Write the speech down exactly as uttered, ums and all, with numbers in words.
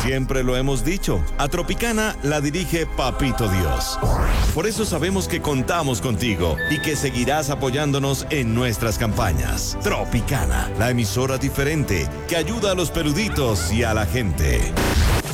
Siempre lo hemos dicho, a Tropicana la dirige Papito Dios. Por eso sabemos que contamos contigo y que seguirás apoyándonos en nuestras campañas. Tropicana, la emisora diferente que ayuda a los peluditos y a la gente.